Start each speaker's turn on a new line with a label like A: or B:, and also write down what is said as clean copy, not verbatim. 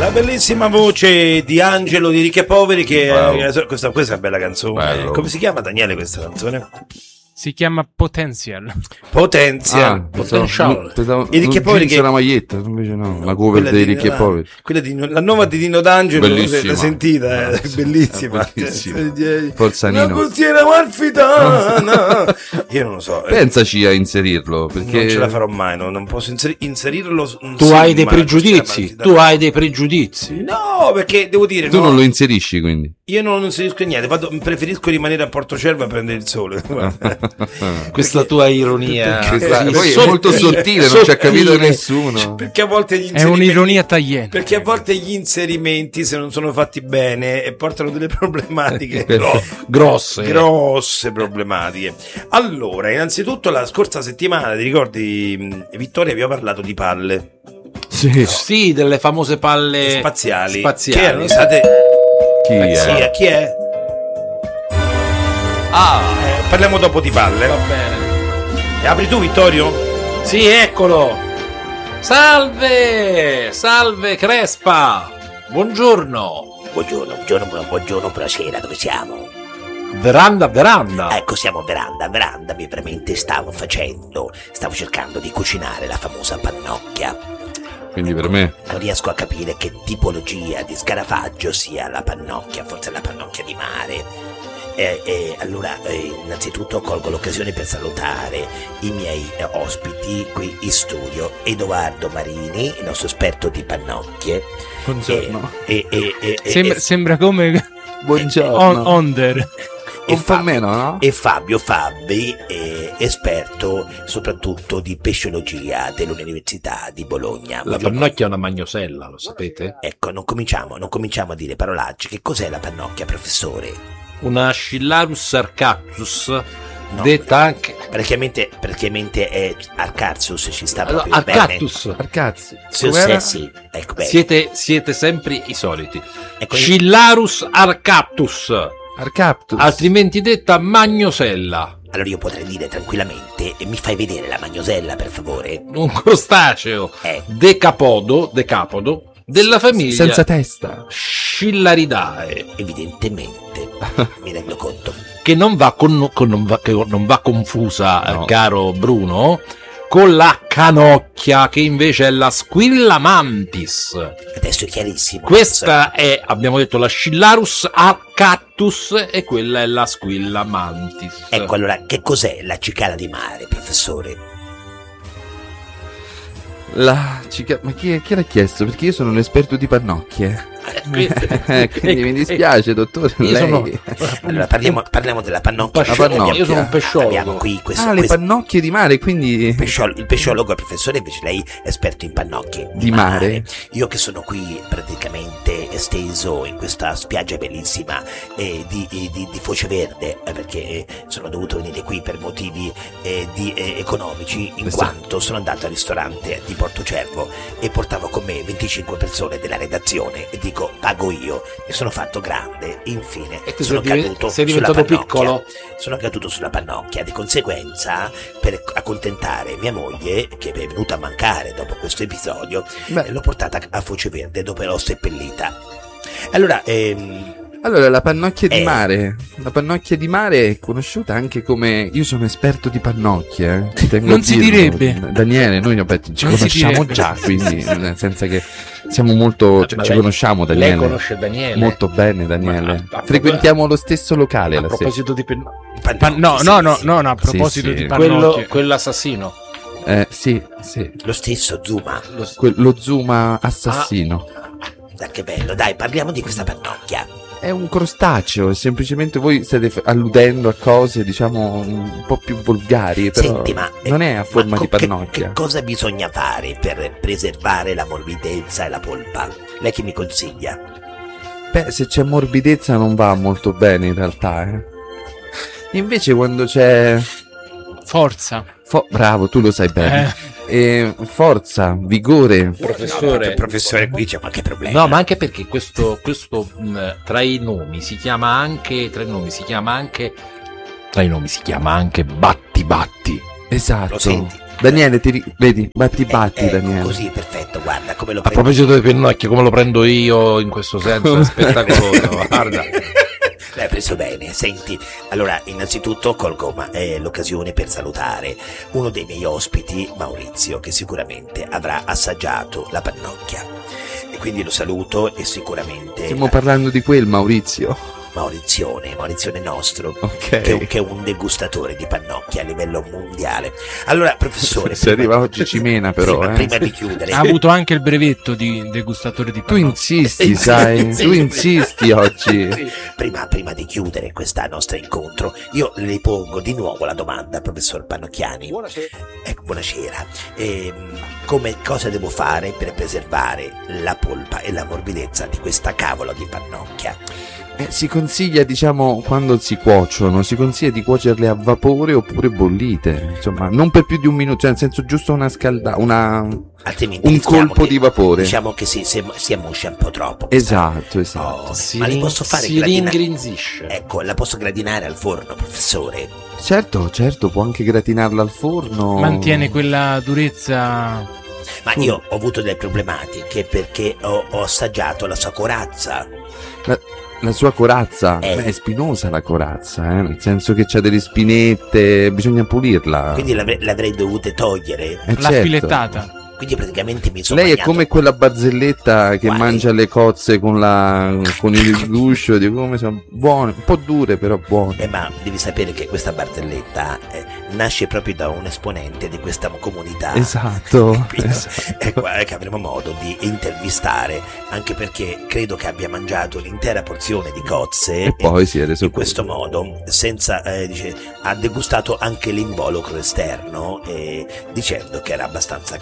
A: La bellissima voce di Angelo di Ricchi e Poveri, che questa è una bella canzone.
B: Bello.
A: Come si chiama, Daniele, questa canzone?
C: Si chiama Potential.
A: Potential.
B: I
A: Ricchi e Poveri, che
B: la maglietta, invece no, la cover dei Ricchi e Poveri.
A: Quella la nuova di Nino D'Angelo, l'hai sentita? È bellissima.
B: Forza Nino.
A: La costiera amalfitana. Io non lo so.
B: Pensaci a inserirlo, perché
A: Non ce la farò mai, non posso inserirlo.
D: Tu hai dei pregiudizi. Tu hai dei pregiudizi.
A: No, perché devo dire,
B: tu non lo inserisci, quindi.
A: Io non inserisco niente, preferisco rimanere a Portocervo a prendere il sole.
D: Questa tua ironia
B: poi è molto sottile, non ci ha capito nessuno.
A: Perché a volte gli
C: È un'ironia tagliente.
A: Perché a volte gli inserimenti, se non sono fatti bene, portano delle problematiche grosse problematiche. Allora, innanzitutto la scorsa settimana, ti ricordi, Vittoria, abbiamo parlato di palle.
D: Sì, delle famose palle
A: spaziali.
D: Che
A: erano state...
B: Chi è?
A: Parliamo dopo di palle.
D: Va bene.
A: Apri tu, Vittorio?
D: Sì, eccolo. Salve Crespa. Buongiorno, buonasera, dove siamo? Veranda.
E: Ecco, siamo veranda. Io veramente stavo cercando di cucinare la famosa pannocchia.
B: Quindi per me
E: Non riesco a capire che tipologia di scarafaggio sia la pannocchia, forse la pannocchia di mare. Allora, innanzitutto colgo l'occasione per salutare i miei ospiti qui in studio: Edoardo Marini, il nostro esperto di pannocchie.
B: Buongiorno.
C: Sembra come
B: Buongiorno.
C: Onder.
B: Un po' meno, no?
E: E Fabio Fabbi, esperto soprattutto di pesciologia dell'Università di Bologna.
D: La pannocchia è una magnosella, lo sapete?
E: Ecco, non cominciamo a dire parolacce. Che cos'è la pannocchia, professore?
D: Una Scillarus arcactus,
E: No,
D: detta anche
E: praticamente è Arcarsus, ci sta proprio
D: Arcactus.
B: Arcazzi.
E: Sì, ecco, bene.
D: Siete sempre i soliti.
E: Ecco,
D: Scillarus arcaptus,
B: Arcaptus.
D: altrimenti detta magnosella.
E: allora io potrei dire tranquillamente: mi fai vedere la magnosella, per favore?
D: Un crostaceo decapodo della famiglia
B: Senza testa.
D: Scillaridae,
E: Evidentemente, mi rendo conto.
D: che non va confusa,
B: No.
D: caro Bruno, con la canocchia, che invece è la Squilla mantis.
E: Adesso è chiarissimo.
D: Questa è, abbiamo detto, la Scillarus arcactus e quella è la Squilla mantis.
E: Ecco, allora, che cos'è la cicala di mare, professore?
B: Ma chi l'ha chiesto? Perché io sono un esperto di pannocchie. Quindi mi dispiace, dottore.
D: Io
B: Lei...
E: Allora, parliamo della pannocchia.
B: La pannocchia.
D: Io sono un pesciologo.
E: Abbiamo qui
B: le pannocchie di mare, quindi...
E: il pesciologo, il professore, invece lei è esperto in pannocchie
B: Di mare.
E: Io che sono qui praticamente esteso in questa spiaggia bellissima di Foce Verde, perché sono dovuto venire qui per motivi economici, in quanto sono andato al ristorante di Portocervo e portavo con me 25 persone della redazione e dico: pago io. Mi sono fatto grande, infine
D: E tu
E: sono
D: sei
E: caduto
D: diventato
E: sulla pannocchia.
D: piccolo?
E: Sono caduto sulla pannocchia. Di conseguenza, per accontentare mia moglie, che è venuta a mancare dopo questo episodio, l'ho portata a Foce Verde, dove l'ho seppellita. Allora,
B: la pannocchia di mare. La pannocchia di mare è conosciuta anche come... Io sono esperto di pannocchie. Tengo
C: Non
B: a
C: si
B: dirlo.
C: direbbe.
B: Daniele, noi ci
C: Non si
B: conosciamo
C: direbbe.
B: già, quindi nel senso che siamo molto... ci conosciamo, Daniele.
D: Lei conosce Daniele?
B: Molto bene, Daniele.
D: Ma
B: Frequentiamo lo stesso locale
D: A
B: la sera.
D: proposito di
C: No, a proposito
B: Sì.
C: di pannocchie.
D: quello assassino.
B: Sì.
E: lo stesso Zuma.
B: Lo Zuma assassino.
E: Dai, che bello, dai, parliamo di questa pannocchia.
B: È un crostaceo, semplicemente voi state alludendo a cose, diciamo, un po' più volgari, però
E: Senti, ma
B: non è a forma di
E: che
B: pannocchia.
E: cosa bisogna fare per preservare la morbidezza e la polpa? Lei che mi consiglia?
B: Beh, se c'è morbidezza non va molto bene in realtà, Invece quando c'è...
C: Forza.
B: Bravo, tu lo sai bene. Forza, vigore.
E: Professore, qui c'è qualche problema.
D: No, ma anche perché questo tra i nomi si chiama anche batti batti.
B: Esatto.
E: Lo senti?
B: Daniele, vedi, batti, Daniele.
E: Così, perfetto, guarda come lo
D: prendo. A proposito dei pennacchi, come lo prendo io in questo senso è spettacoloso, guarda.
E: L'hai preso bene. Senti, allora innanzitutto colgo l'occasione per salutare uno dei miei ospiti, Maurizio, che sicuramente avrà assaggiato la pannocchia, e quindi lo saluto. E sicuramente
B: stiamo parlando di quel Maurizio
E: nostro,
B: okay,
E: che è un degustatore di pannocchia a livello mondiale. Allora, professore,
B: se arriva oggi cimena, però
E: prima di chiudere,
C: ha avuto anche il brevetto di degustatore di pannocchia.
B: Tu insisti, sai, tu insisti oggi.
E: Prima di chiudere questo nostro incontro, io le pongo di nuovo la domanda, professor Pannocchiani. Buonasera. Cosa devo fare per preservare la polpa e la morbidezza di questa cavolo di pannocchia?
B: Si consiglia, diciamo, quando si cuociono, si consiglia di cuocerle a vapore oppure bollite, insomma, non per più di un minuto, cioè nel senso giusto
E: altrimenti
B: un colpo di vapore.
E: Diciamo che si ammoscia un po' troppo.
B: Esatto.
E: Ma li posso fare
D: ringrinzisce.
E: Ecco, la posso gratinare al forno, professore?
B: Certo, può anche gratinarla al forno.
C: Mantiene quella durezza.
E: Ma io ho avuto delle problematiche perché ho assaggiato la sua corazza.
B: La sua corazza? È spinosa la corazza, nel senso che c'ha delle spinette, bisogna pulirla.
E: Quindi l'avrei dovute togliere?
C: L'ha filettata.
E: Quindi praticamente mi sono
B: Lei è come quella barzelletta che mangia le cozze con il guscio, di come sono buone, un po' dure però buone.
E: Ma devi sapere che questa barzelletta nasce proprio da un esponente di questa comunità.
B: Esatto.
E: Ecco, che avremo modo di intervistare, anche perché credo che abbia mangiato l'intera porzione di cozze
B: e poi si è reso
E: in questo modo, senza ha degustato anche l'involucro esterno, dicendo che era abbastanza